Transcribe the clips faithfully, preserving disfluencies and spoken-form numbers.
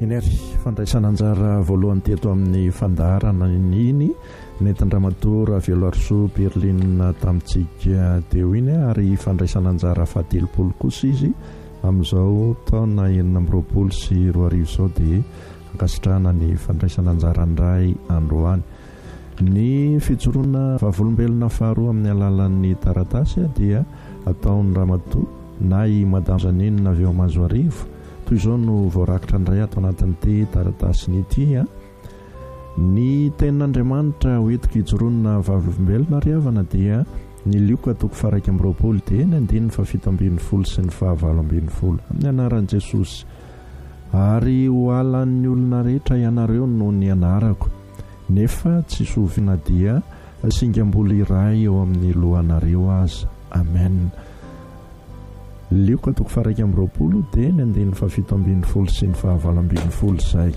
Inery fandraisana anjara voalohany teto amin'ny fandaharana iny nentin-dramatora Veloarso Berlin tamintsika teo iny ary fandraisana anjara fahatelopolo kosa izy amin'izao taona enina amby roapolo sy roa arivo izao dia ankasitrahana ny fandraisana anjara andray androany. Ny fijoroana vavolombelona faharoa amin'ny alalan'ny taratasy dia ataon'ny ramatoa na i Madame Janine avy ao Mazoarivo. Toy izao no voarakitra indray ato anatin'ity taratasiny ity a. Ny tenin'Andriamanitra hoentiko hijoroana vavolombelona ry havana dia ny lioka toko faraika amby roapolo dia ny andininy fafito ambin'ny folo sy ny fahavalo ambin'ny folo amin'ny anaran'i Jesosy. Ary ho alan'ny olona rehetra ianareo no ny anarako, nefa tsy soviana dia singam-bola iray eo amin'ny lohanareo aza. Amen. Lioka toko faraika amby roapolo dia ny andininy fafito ambin'ny folo sy ny fahavalo ambin'ny folo zay.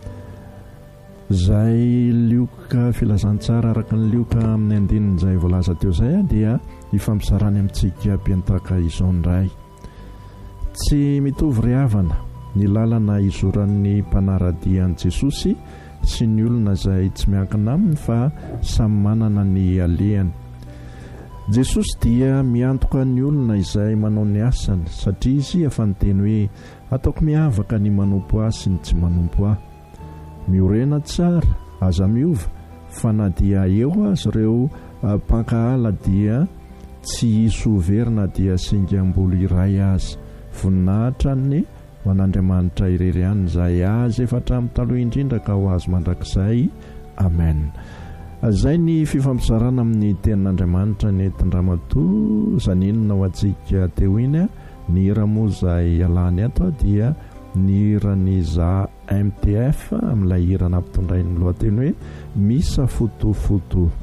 Zay lioka filazantsara araka ny lioka amin'ny andininy izay voalaza teo izay dia ifampisarany amintsika mpiantaka izao indray. Tsy mitovy ry havana ny lalana izoran'ny mpanaradian'i Jesosy sy ny olona izay tsy miankina aminy fa samy manana ny alehany. Jesosy dia miantoka ny olona izay manao ny asany satria izy efa niteny hoe ataoko miavaka ny manompo ahy sy ny tsy manompo ahy. Miorena tsara, aza miova, fa na dia eo azy ireo mpankala dia tsy isoverina dia singam-bola iray azy. Voninahitra ny ho an'Andriamanitra irery ihany izay azy efa hatramin'ny taloha indrindra ka ho azy mandrakizay. Amen. Zay ny fifampisarana amin'ny tenin'Andriamanitra nentin-dramatora Janine ho antsika teo iny. Ny hira moa izay ialany ato dia ny hirany za M T F amin'ilay hira nampitondrainy lohateny hoe misa fotofoto.